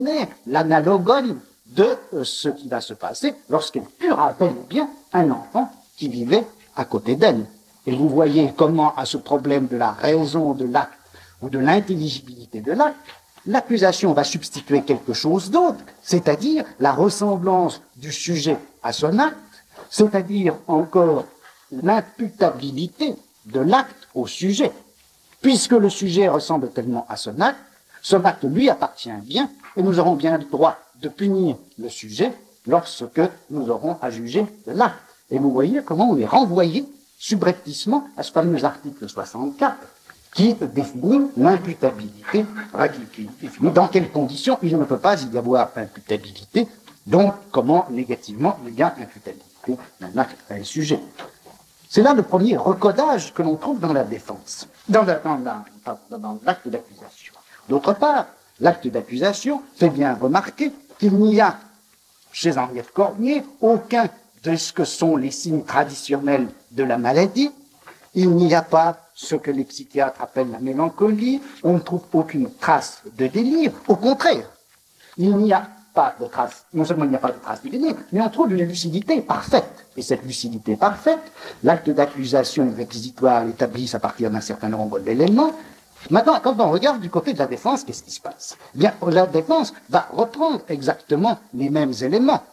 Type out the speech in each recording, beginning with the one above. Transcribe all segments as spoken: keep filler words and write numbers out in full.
l'analogone de ce qui va se passer lorsqu'elle tuera bel et bien un enfant qui vivait à côté d'elle. Et vous voyez comment, à ce problème de la raison de l'acte ou de l'intelligibilité de l'acte, l'accusation va substituer quelque chose d'autre, c'est-à-dire la ressemblance du sujet à son acte, c'est-à-dire encore l'imputabilité de l'acte au sujet. Puisque le sujet ressemble tellement à son acte, son acte lui appartient bien, et nous aurons bien le droit de punir le sujet lorsque nous aurons à juger de l'acte. Et vous voyez comment on est renvoyé subrepticement à ce fameux article soixante-quatre qui définit l'imputabilité, qui définit dans quelles conditions il ne peut pas y avoir imputabilité, donc comment négativement il y a imputabilité d'un acte à un sujet. C'est là le premier recodage que l'on trouve dans la défense, dans, la, dans, la, dans l'acte d'accusation. D'autre part, l'acte d'accusation fait bien remarquer qu'il n'y a, chez Henriette Cormier, aucun de ce que sont les signes traditionnels de la maladie. Il n'y a pas ce que les psychiatres appellent la mélancolie, on ne trouve aucune trace de délire, au contraire. Il n'y a pas de trace, non seulement il n'y a pas de trace de délire, mais on trouve une lucidité parfaite. Et cette lucidité parfaite, l'acte d'accusation réquisitoire l'établisse à partir d'un certain nombre d'éléments. Maintenant, quand on regarde du côté de la défense, qu'est-ce qui se passe? Eh bien, la défense va reprendre exactement les mêmes éléments,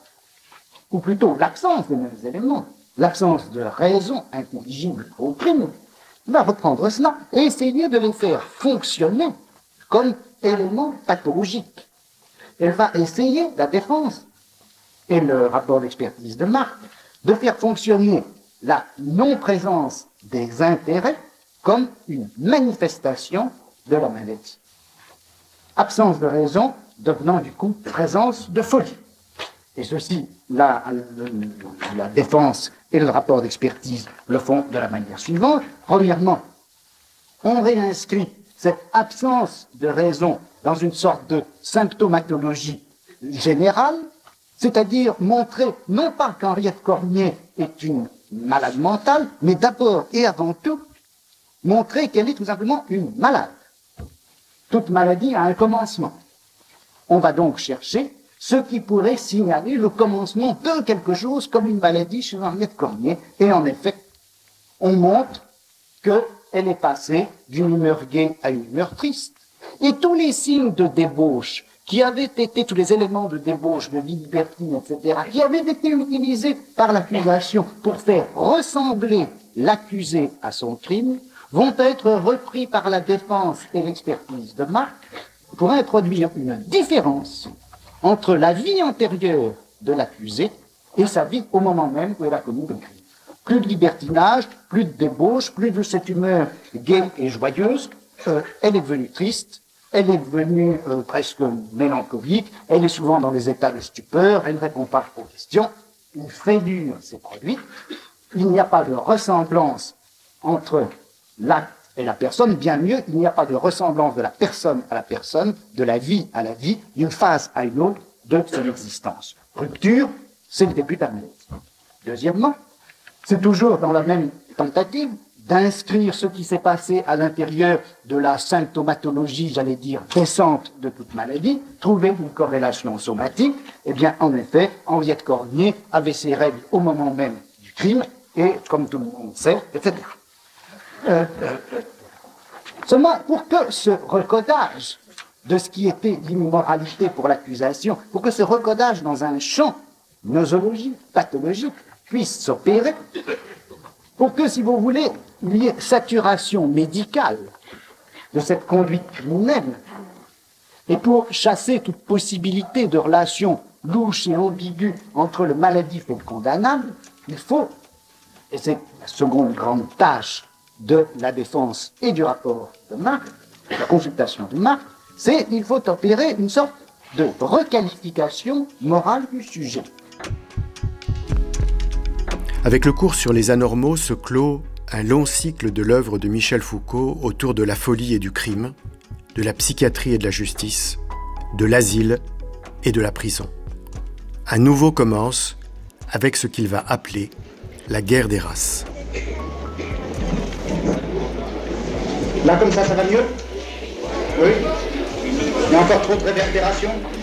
ou plutôt l'absence des mêmes éléments, l'absence de raison intelligible au crime, va reprendre cela et essayer de les faire fonctionner comme éléments pathologiques. Elle va essayer, la défense, et le rapport d'expertise de Marc, de faire fonctionner la non-présence des intérêts comme une manifestation de la maladie. Absence de raison devenant du coup présence de folie. Et ceci, la, la défense et le rapport d'expertise le font de la manière suivante. Premièrement, on réinscrit cette absence de raison dans une sorte de symptomatologie générale, c'est-à-dire montrer non pas qu'Henriette Cormier est une malade mentale, mais d'abord et avant tout, montrer qu'elle est tout simplement une malade. Toute maladie a un commencement. On va donc chercher ce qui pourrait signaler le commencement de quelque chose comme une maladie chez Henriette Cormier. Et en effet, on montre qu'elle est passée d'une humeur gaie à une humeur triste. Et tous les signes de débauche qui avaient été, tous les éléments de débauche, de vie libertine, et cetera, qui avaient été utilisés par l'accusation pour faire ressembler l'accusé à son crime, vont être repris par la défense et l'expertise de Marc pour introduire une différence entre la vie antérieure de l'accusé et sa vie au moment même où elle a commis le crime. Plus de libertinage, plus de débauche, plus de cette humeur gaie et joyeuse, euh, elle est devenue triste, elle est devenue euh, presque mélancolique, elle est souvent dans des états de stupeur, elle ne répond pas aux questions, une fêlure s'est produite, il n'y a pas de ressemblance entre l'acte et la personne, bien mieux, il n'y a pas de ressemblance de la personne à la personne, de la vie à la vie, d'une phase à une autre de son existence. Rupture, c'est le début de la maladie. Deuxièmement, c'est toujours dans la même tentative d'inscrire ce qui s'est passé à l'intérieur de la symptomatologie, j'allais dire, récente de toute maladie, trouver une corrélation somatique. Eh bien, en effet, Henriette Cormier avait ses règles au moment même du crime, et comme tout le monde sait, et cetera. Euh, euh, seulement, pour que ce recodage de ce qui était l'immoralité pour l'accusation, pour que ce recodage dans un champ nosologique, pathologique, puisse s'opérer, pour que, si vous voulez, il y ait saturation médicale de cette conduite criminelle, et pour chasser toute possibilité de relation louche et ambiguë entre le maladif et le condamnable, il faut, et c'est la seconde grande tâche de la défense et du rapport de Marc, la consultation de Marc, c'est qu'il faut opérer une sorte de requalification morale du sujet. Avec le cours sur les anormaux se clôt un long cycle de l'œuvre de Michel Foucault autour de la folie et du crime, de la psychiatrie et de la justice, de l'asile et de la prison. Un nouveau commence avec ce qu'il va appeler la guerre des races. Là, comme ça, ça va mieux? Oui? Il y a encore trop de réverbération?